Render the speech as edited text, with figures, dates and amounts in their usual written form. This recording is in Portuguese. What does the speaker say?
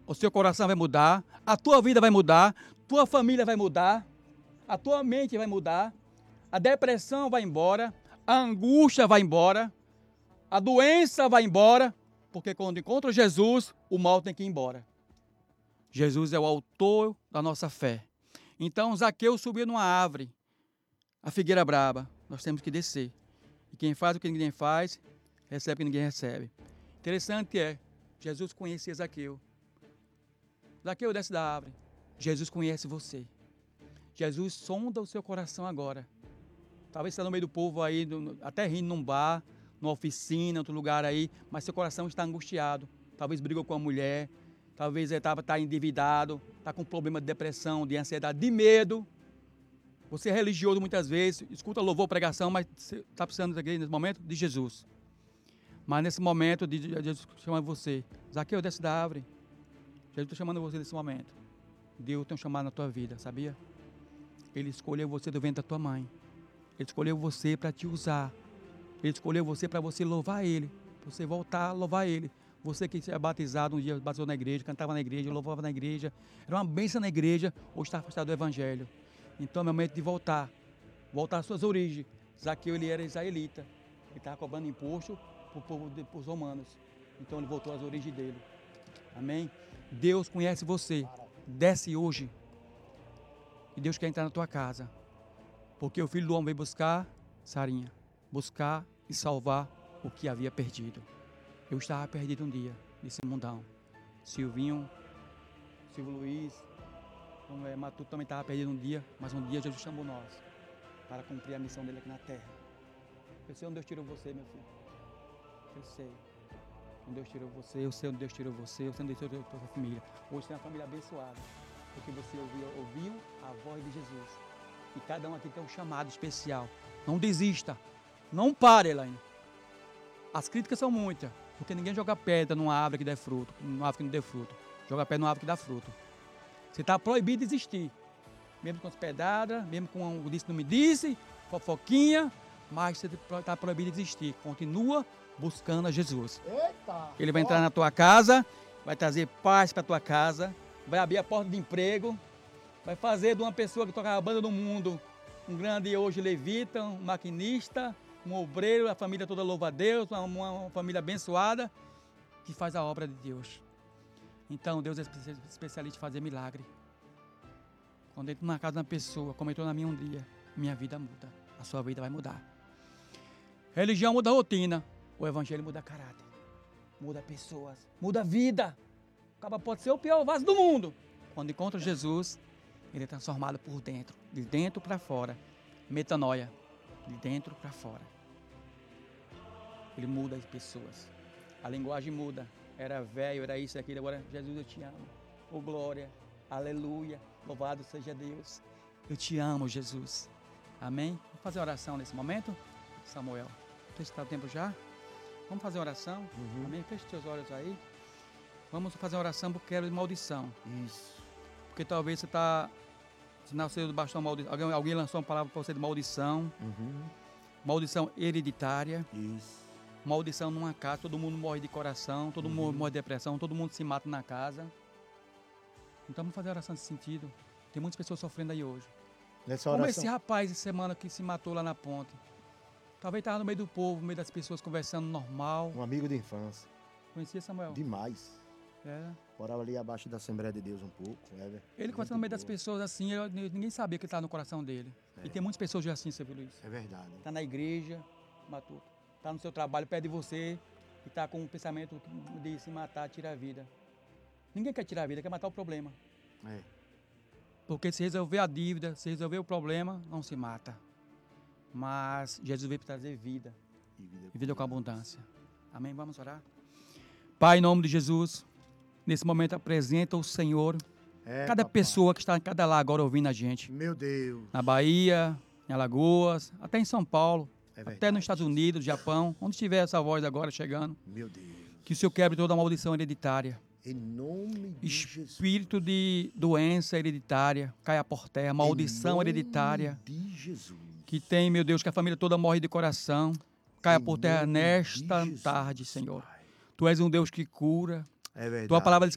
o seu coração vai mudar, a tua vida vai mudar, tua família vai mudar, a tua mente vai mudar, a depressão vai embora, a angústia vai embora, a doença vai embora, porque quando encontra Jesus, o mal tem que ir embora. Jesus é o autor da nossa fé. Então Zaqueu subiu numa árvore, a figueira braba, nós temos que descer. E quem faz o que ninguém faz, recebe o que ninguém recebe. Interessante é, Jesus conhecia Zaqueu. Zaqueu, desce da árvore. Jesus conhece você. Jesus sonda o seu coração agora. Talvez você está no meio do povo aí, até rindo num bar, numa oficina, em outro lugar aí, mas seu coração está angustiado. Talvez brigou com a mulher, talvez está endividado, está com problema de depressão, de ansiedade, de medo. Você é religioso muitas vezes, escuta louvor, pregação, mas você está precisando aqui nesse momento de Jesus. Mas nesse momento, Jesus chama você. Zaqueu, desce da árvore. Jesus está chamando você nesse momento. Deus tem um chamado na tua vida, sabia? Ele escolheu você do ventre da tua mãe. Ele escolheu você para te usar. Ele escolheu você para você louvar Ele. Para você voltar a louvar Ele. Você que é batizado, um dia batizou na igreja, cantava na igreja, louvava na igreja. Era uma bênção na igreja, hoje está afastado do Evangelho. Então é o momento de voltar. Voltar às suas origens. Zaqueu, ele era israelita. Ele estava cobrando imposto para o povo, para os romanos. Então ele voltou às origens dele. Amém? Deus conhece você. Desce hoje. E Deus quer entrar na tua casa. Porque o Filho do Homem veio buscar, Sarinha, buscar e salvar o que havia perdido. Eu estava perdido um dia, nesse mundão. Silvio Luiz, Matuto também estava perdido um dia, mas um dia Jesus chamou nós para cumprir a missão dele aqui na terra. Eu sei onde Deus tirou você, meu filho. Eu sei onde Deus tirou você, eu sei onde Deus tirou você, eu sei onde Deus tirou a sua família. Hoje tem uma família abençoada, porque você ouviu a voz de Jesus. E cada um aqui tem um chamado especial. Não desista. Não pare, Elaine. As críticas são muitas, porque ninguém joga pedra numa árvore que dê fruto, numa árvore que não dê fruto. Joga pedra numa árvore que dá fruto. Você está proibido de desistir. Mesmo com as pedradas, mesmo com o disse não me disse, fofoquinha, mas você está proibido de desistir. Continua buscando a Jesus. Eita! Ele vai entrar na tua casa, vai trazer paz para a tua casa, vai abrir a porta de emprego, vai fazer de uma pessoa que toca a banda no mundo um grande hoje levita, um maquinista, um obreiro, a família toda louva a Deus, uma família abençoada que faz a obra de Deus. Então Deus é especialista em fazer milagre. Quando entra na casa de uma pessoa, como entrou na minha um dia, minha vida muda, a sua vida vai mudar. Religião muda a rotina, o evangelho muda caráter, muda pessoas, muda a vida. O cara pode ser o pior vaso do mundo. Quando encontra Jesus, ele é transformado por dentro, de dentro para fora. Metanoia, de dentro para fora. Ele muda as pessoas. A linguagem muda. Era velho, era isso, aquilo. Agora, Jesus, eu te amo. Oh, glória. Aleluia. Louvado seja Deus. Eu te amo, Jesus. Amém? Vamos fazer oração nesse momento? Samuel, você está o tempo já? Vamos fazer oração? Amém? Feche seus olhos aí. Vamos fazer uma oração porque quero de maldição. Isso. Porque talvez você está... Se nasceu debaixo de uma maldição. Alguém lançou uma palavra para você de maldição. Maldição hereditária. Isso. Maldição numa casa. Todo mundo morre de coração. Todo mundo morre de depressão. Todo mundo se mata na casa. Então vamos fazer oração nesse sentido. Tem muitas pessoas sofrendo aí hoje. Nessa Como oração. esse rapaz essa semana que se matou lá na ponte. Talvez estava no meio do povo, no meio das pessoas conversando normal. Um amigo de infância. Conhecia Samuel? Demais. Era. Morava ali abaixo da Assembleia de Deus um pouco. Ele conversando no meio das pessoas assim, ninguém sabia que estava no coração dele. E tem muitas pessoas já assim, você viu isso? É verdade. Está na igreja, Matuto. Está no seu trabalho, perto de você, e está com um pensamento de se matar, tirar a vida. Ninguém quer tirar a vida, quer matar o problema. É. Porque se resolver a dívida, se resolver o problema, não se mata. Mas Jesus veio para trazer vida. E vida com abundância. Amém? Vamos orar? Pai, em nome de Jesus, nesse momento apresenta o Senhor cada papai. pessoa que está em cada lá agora ouvindo a gente. Meu Deus. Na Bahia, em Alagoas, até em São Paulo, É até verdade. nos Estados Unidos, Japão, onde estiver essa voz agora chegando. Meu Deus. Que o Senhor quebre toda a maldição hereditária. Em nome de Jesus. Espírito de doença hereditária, caia por terra, maldição hereditária. De Jesus. Que tem, meu Deus, que a família toda morre de coração. Caia Em por terra nome nesta de Jesus, tarde, Senhor. Pai. Tu és um Deus que cura. É verdade. Tua palavra diz